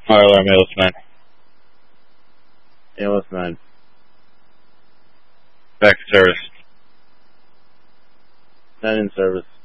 Alarm ALS 9. ALS 9. Back to service. 9 in service.